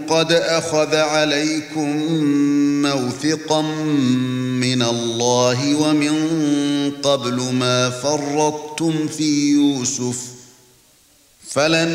قد أخذ عليكم موثقا من الله ومن قبل ما فرطتم في يوسف فلن